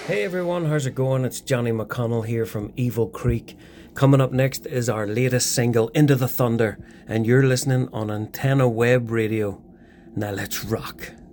Hey everyone, how's it going? It's Johnny McConnell here from Evil Creek. Coming up next is our latest single, Into the Thunder, and you're listening on Antenna Web Radio. Now let's rock.